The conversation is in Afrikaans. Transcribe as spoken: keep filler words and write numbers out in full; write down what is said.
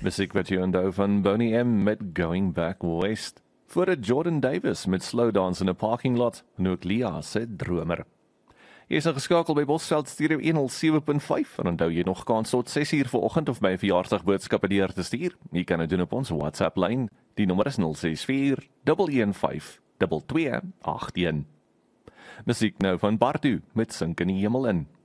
Musiek wat jy onthou van Boney M met Going Back West. Voor het Jordan Davis met Slow Dance in a Parking Lot, en ook Lia se Dromer. Jy is ingeskakel by Bosveld Stereo honderd sewe punt vyf en onthou jy nog kans tot ses uur vanoggend of my verjaarsdagboodskappe deur te stuur. Jy kan dit doen op ons WhatsApp lyn. Die nommer is nul ses vier een een vyf twee twee agt een. Musiek nou van Bartu met Sink in die Hemel in.